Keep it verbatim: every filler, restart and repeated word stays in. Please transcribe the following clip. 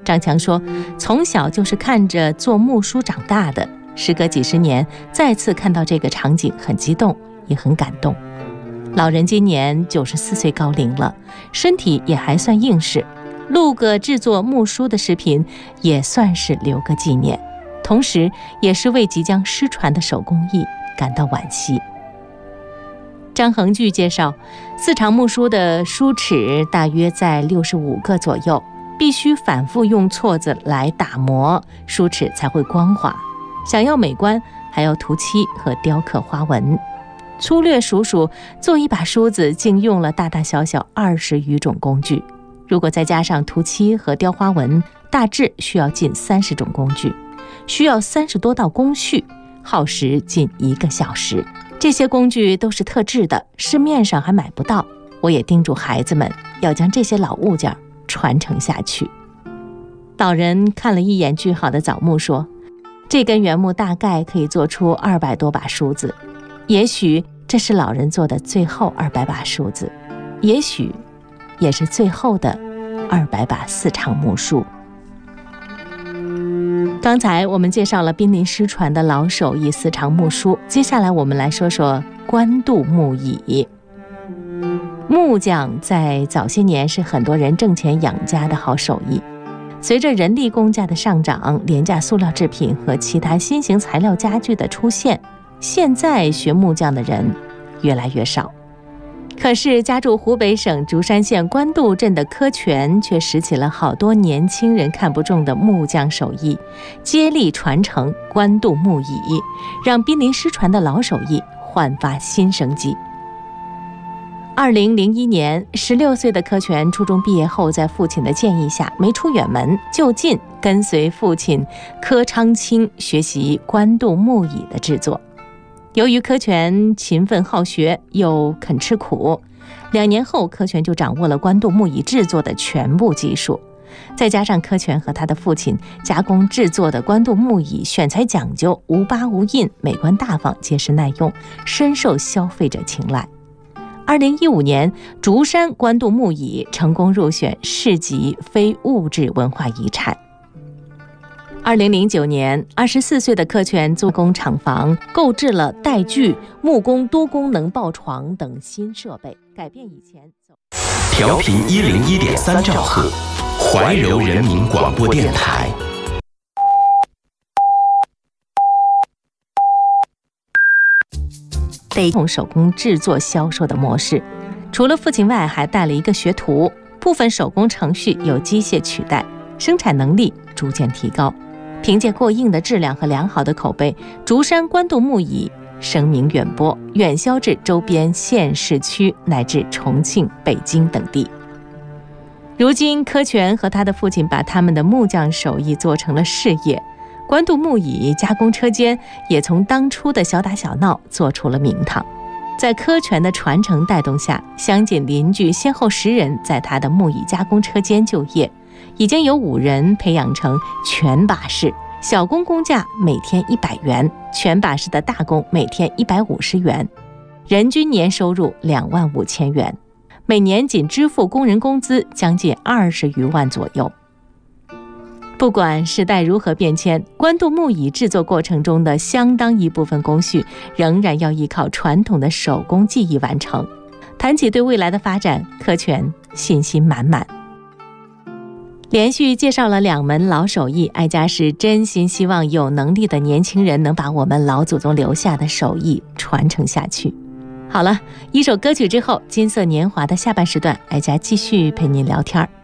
张强说，从小就是看着做木梳长大的，时隔几十年再次看到这个场景，很激动也很感动。老人今年九十四岁高龄了，身体也还算硬实，录个制作木梳的视频也算是留个纪念，同时也是为即将失传的手工艺感到惋惜。张恒巨介绍，四长木梳的梳齿大约在六十五个左右，必须反复用锉子来打磨，梳齿才会光滑。想要美观，还要涂漆和雕刻花纹。粗略数数，做一把梳子竟用了大大小小二十余种工具。如果再加上涂漆和雕花纹，大致需要近三十种工具，需要三十多道工序，耗时近一个小时。这些工具都是特制的，市面上还买不到。我也叮嘱孩子们要将这些老物件传承下去。老人看了一眼锯好的枣木说，这根原木大概可以做出二百多把梳子，也许这是老人做的最后二百把梳子，也许也是最后的二百把四长木梳。刚才我们介绍了濒临失传的老手艺四长木梳，接下来我们来说说官渡木椅。木匠在早些年是很多人挣钱养家的好手艺，随着人力工价的上涨，廉价塑料制品和其他新型材料家具的出现，现在学木匠的人越来越少。可是家住湖北省竹山县官渡镇的柯全却拾起了好多年轻人看不中的木匠手艺，接力传承官渡木椅，让濒临失传的老手艺焕发新生机。二零零一年，十六岁的柯全初中毕业后，在父亲的建议下，没出远门，就近跟随父亲柯昌清学习官渡木椅的制作。由于柯全勤奋好学，又肯吃苦，两年后柯全就掌握了官渡木椅制作的全部技术。再加上柯全和他的父亲加工制作的官渡木椅选材讲究，无疤无印，美观大方，结实耐用，深受消费者青睐。二零一五年，竹山官渡木椅成功入选市级非物质文化遗产。二零零九年，二十四岁的柯全租工厂房，购置了带锯、木工多功能抱床等新设备，改变以前。 调频一零一点三兆赫，怀柔人民广播电台。 北统手工制作销售的模式，除了父亲外，还带了一个学徒，部分手工程序由机械取代，生产能力逐渐提高。凭借过硬的质量和良好的口碑，竹山官渡木椅声名远播，远销至周边县市区乃至重庆、北京等地。如今柯全和他的父亲把他们的木匠手艺做成了事业，官渡木椅加工车间也从当初的小打小闹做出了名堂。在柯全的传承带动下，乡近邻居先后十人在他的木椅加工车间就业，已经有五人培养成全把式，小工工价每天一百元，全把式的大工每天一百五十元，人均年收入两万五千元，每年仅支付工人工资将近二十余万左右。不管时代如何变迁，官渡木椅制作过程中的相当一部分工序仍然要依靠传统的手工技艺完成。谈起对未来的发展，柯全信心满满。连续介绍了两门老手艺，哀家是真心希望有能力的年轻人能把我们老祖宗留下的手艺传承下去。好了，一首歌曲之后，金色年华的下半时段，哀家继续陪您聊天。